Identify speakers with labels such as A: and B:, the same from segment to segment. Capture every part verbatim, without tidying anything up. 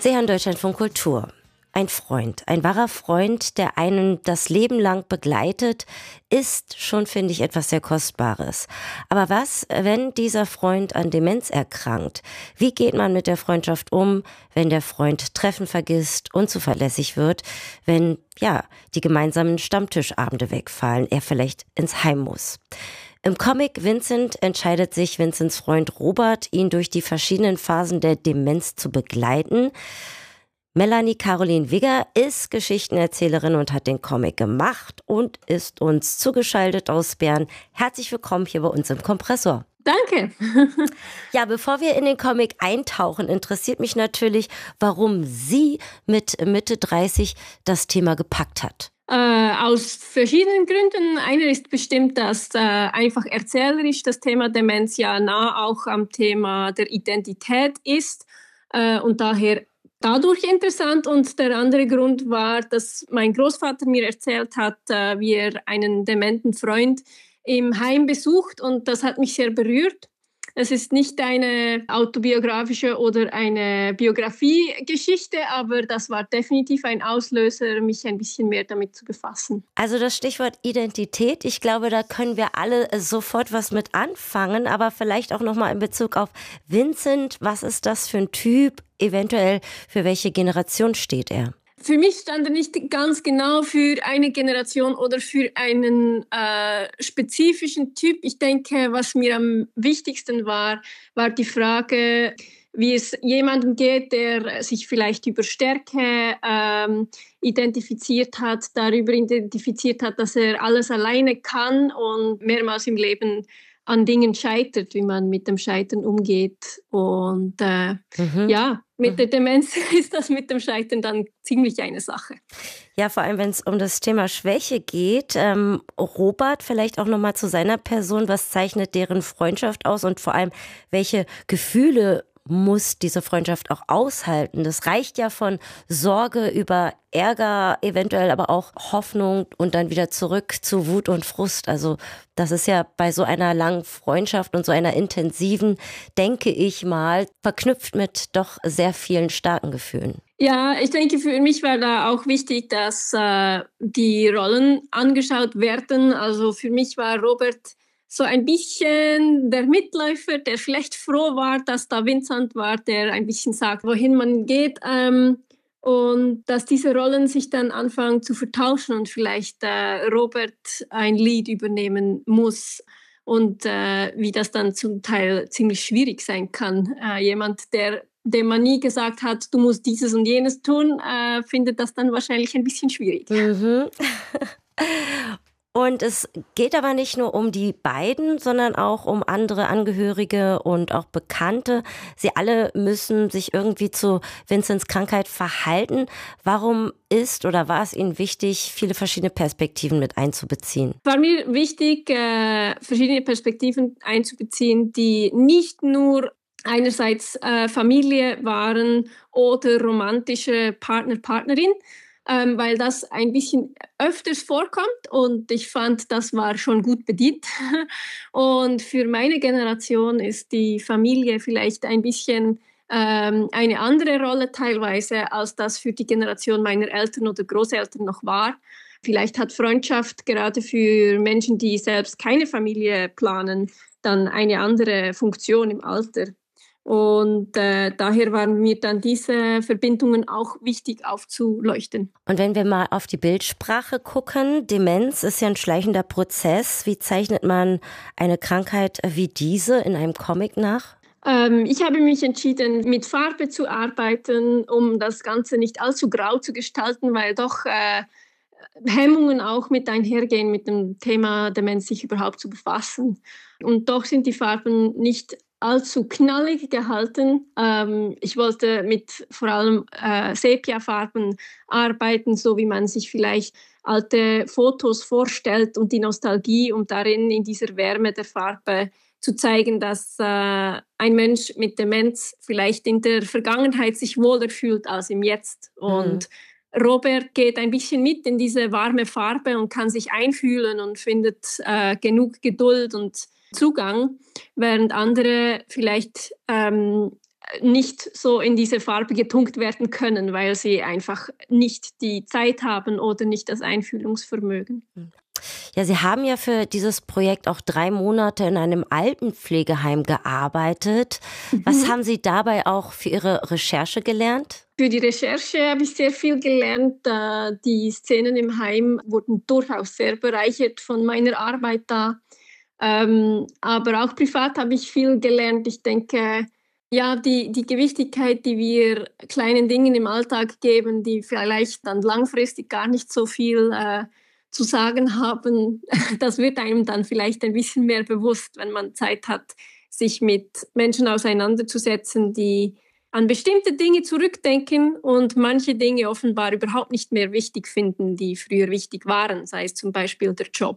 A: Sie hören Deutschlandfunk Kultur. Ein Freund, ein wahrer Freund, der einen das Leben lang begleitet, ist schon, finde ich, etwas sehr Kostbares. Aber was, wenn dieser Freund an Demenz erkrankt? Wie geht man mit der Freundschaft um, wenn der Freund Treffen vergisst, unzuverlässig wird, wenn, ja, die gemeinsamen Stammtischabende wegfallen, er vielleicht ins Heim muss? Im Comic Vincent entscheidet sich Vincents Freund Robert, ihn durch die verschiedenen Phasen der Demenz zu begleiten. Melanie Caroline Wigger ist Geschichtenerzählerin und hat den Comic gemacht und ist uns zugeschaltet aus Bern. Herzlich willkommen hier bei uns im Kompressor.
B: Danke.
A: Ja, bevor wir in den Comic eintauchen, interessiert mich natürlich, warum sie mit Mitte dreißig das Thema gepackt hat.
B: Äh, aus verschiedenen Gründen. Einer ist bestimmt, dass äh, einfach erzählerisch das Thema Demenz ja nah auch am Thema der Identität ist äh, und daher dadurch interessant. Und der andere Grund war, dass mein Großvater mir erzählt hat, äh, wie er einen dementen Freund im Heim besucht, und das hat mich sehr berührt. Es ist nicht eine autobiografische oder eine Biografiegeschichte, aber das war definitiv ein Auslöser, mich ein bisschen mehr damit zu befassen.
A: Also das Stichwort Identität, ich glaube, da können wir alle sofort was mit anfangen, aber vielleicht auch nochmal in Bezug auf Vincent, was ist das für ein Typ, eventuell für welche Generation steht er?
B: Für mich stand er nicht ganz genau für eine Generation oder für einen äh, spezifischen Typ. Ich denke, was mir am wichtigsten war, war die Frage, wie es jemandem geht, der sich vielleicht über Stärke ähm, identifiziert hat, darüber identifiziert hat, dass er alles alleine kann und mehrmals im Leben an Dingen scheitert, wie man mit dem Scheitern umgeht. Und äh, mhm. ja, mit mhm. der Demenz ist das mit dem Scheitern dann ziemlich eine Sache.
A: Ja, vor allem, wenn es um das Thema Schwäche geht. Ähm, Robert, vielleicht auch nochmal zu seiner Person. Was zeichnet deren Freundschaft aus und vor allem, welche Gefühle muss diese Freundschaft auch aushalten? Das reicht ja von Sorge über Ärger, eventuell aber auch Hoffnung und dann wieder zurück zu Wut und Frust. Also das ist ja bei so einer langen Freundschaft und so einer intensiven, denke ich mal, verknüpft mit doch sehr vielen starken Gefühlen.
B: Ja, ich denke, für mich war da auch wichtig, dass äh, die Rollen angeschaut werden. Also für mich war Robert so ein bisschen der Mitläufer, der vielleicht froh war, dass da Vincent war, der ein bisschen sagt, wohin man geht. Ähm, und dass diese Rollen sich dann anfangen zu vertauschen und vielleicht äh, Robert ein Lied übernehmen muss. Und äh, wie das dann zum Teil ziemlich schwierig sein kann. Äh, jemand, der, dem man nie gesagt hat, du musst dieses und jenes tun, äh, findet das dann wahrscheinlich ein bisschen schwierig.
A: Mhm. Und es geht aber nicht nur um die beiden, sondern auch um andere Angehörige und auch Bekannte. Sie alle müssen sich irgendwie zu Vincents Krankheit verhalten. Warum ist oder war es Ihnen wichtig, viele verschiedene Perspektiven mit einzubeziehen?
B: War mir wichtig, äh, verschiedene Perspektiven einzubeziehen, die nicht nur einerseits äh, Familie waren oder romantische Partner, Partnerin, Ähm, weil das ein bisschen öfters vorkommt und ich fand, das war schon gut bedient. Und für meine Generation ist die Familie vielleicht ein bisschen ähm, eine andere Rolle teilweise, als das für die Generation meiner Eltern oder Großeltern noch war. Vielleicht hat Freundschaft gerade für Menschen, die selbst keine Familie planen, dann eine andere Funktion im Alter. Und äh, daher waren mir dann diese Verbindungen auch wichtig aufzuleuchten.
A: Und wenn wir mal auf die Bildsprache gucken, Demenz ist ja ein schleichender Prozess. Wie zeichnet man eine Krankheit wie diese in einem Comic nach?
B: Ähm, ich habe mich entschieden, mit Farbe zu arbeiten, um das Ganze nicht allzu grau zu gestalten, weil doch äh, Hemmungen auch mit einhergehen, mit dem Thema Demenz sich überhaupt zu befassen. Und doch sind die Farben nicht allzu knallig gehalten. Ähm, ich wollte mit vor allem äh, Sepia-Farben arbeiten, so wie man sich vielleicht alte Fotos vorstellt und die Nostalgie, um darin in dieser Wärme der Farbe zu zeigen, dass äh, ein Mensch mit Demenz vielleicht in der Vergangenheit sich wohler fühlt als im Jetzt. Und mhm. Robert geht ein bisschen mit in diese warme Farbe und kann sich einfühlen und findet äh, genug Geduld und Zugang, während andere vielleicht ähm, nicht so in diese Farbe getunkt werden können, weil sie einfach nicht die Zeit haben oder nicht das Einfühlungsvermögen.
A: Ja, Sie haben ja für dieses Projekt auch drei Monate in einem Altenpflegeheim gearbeitet. Mhm. Was haben Sie dabei auch für Ihre Recherche gelernt?
B: Für die Recherche habe ich sehr viel gelernt. Die Szenen im Heim wurden durchaus sehr bereichert von meiner Arbeit da. Aber auch privat habe ich viel gelernt. Ich denke, ja, die, die Gewichtigkeit, die wir kleinen Dingen im Alltag geben, die vielleicht dann langfristig gar nicht so viel äh, zu sagen haben, das wird einem dann vielleicht ein bisschen mehr bewusst, wenn man Zeit hat, sich mit Menschen auseinanderzusetzen, die an bestimmte Dinge zurückdenken und manche Dinge offenbar überhaupt nicht mehr wichtig finden, die früher wichtig waren, sei es zum Beispiel der Job.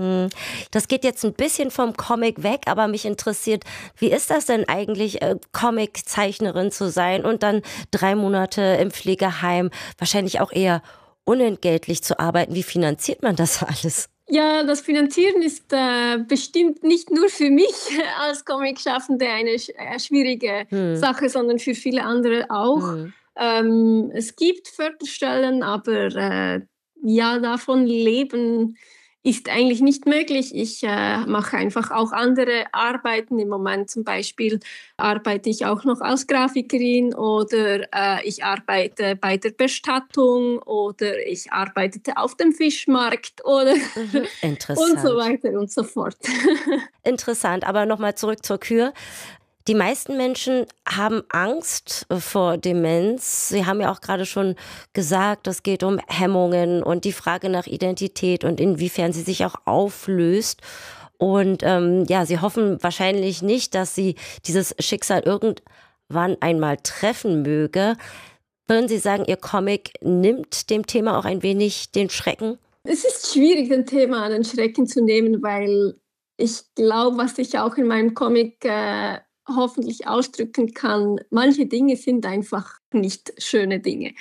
A: Das geht jetzt ein bisschen vom Comic weg, aber mich interessiert, wie ist das denn eigentlich, äh, Comiczeichnerin zu sein und dann drei Monate im Pflegeheim, wahrscheinlich auch eher unentgeltlich zu arbeiten? Wie finanziert man das alles?
B: Ja, das Finanzieren ist äh, bestimmt nicht nur für mich als Comicschaffende eine äh, schwierige hm. Sache, sondern für viele andere auch. Hm. Ähm, es gibt Förderstellen, aber äh, ja, davon leben ist eigentlich nicht möglich. Ich äh, mache einfach auch andere Arbeiten. Im Moment zum Beispiel arbeite ich auch noch als Grafikerin oder äh, ich arbeite bei der Bestattung oder ich arbeitete auf dem Fischmarkt oder
A: mhm, interessant.
B: und so weiter und so fort.
A: Interessant, aber nochmal zurück zur Kür. Die meisten Menschen haben Angst vor Demenz. Sie haben ja auch gerade schon gesagt, es geht um Hemmungen und die Frage nach Identität und inwiefern sie sich auch auflöst. Und ähm, ja, sie hoffen wahrscheinlich nicht, dass sie dieses Schicksal irgendwann einmal treffen möge. Würden Sie sagen, Ihr Comic nimmt dem Thema auch ein wenig den Schrecken?
B: Es ist schwierig, ein Thema den Schrecken zu nehmen, weil ich glaube, was ich auch in meinem Comic äh, hoffentlich ausdrücken kann, manche Dinge sind einfach nicht schöne Dinge.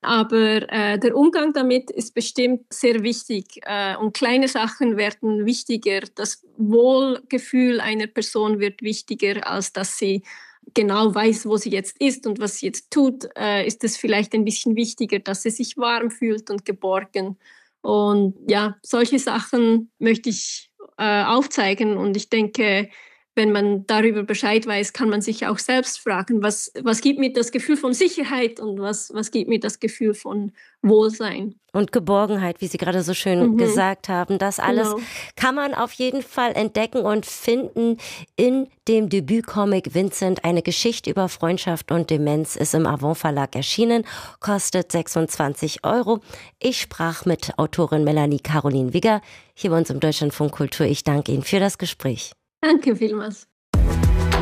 B: Aber äh, der Umgang damit ist bestimmt sehr wichtig äh, und kleine Sachen werden wichtiger. Das Wohlgefühl einer Person wird wichtiger, als dass sie genau weiß, wo sie jetzt ist und was sie jetzt tut. Äh, ist es vielleicht ein bisschen wichtiger, dass sie sich warm fühlt und geborgen. Und ja, solche Sachen möchte ich äh, aufzeigen und ich denke, wenn man darüber Bescheid weiß, kann man sich auch selbst fragen, was, was gibt mir das Gefühl von Sicherheit und was, was gibt mir das Gefühl von Wohlsein.
A: Und Geborgenheit, wie Sie gerade so schön mhm. gesagt haben. Das alles genau. kann man auf jeden Fall entdecken und finden in dem Debütcomic Vincent. Eine Geschichte über Freundschaft und Demenz ist im Avon Verlag erschienen, kostet sechsundzwanzig Euro. Ich sprach mit Autorin Melanie Caroline Wigger hier bei uns im Deutschlandfunk Kultur. Ich danke Ihnen für das Gespräch.
B: Danke vielmals.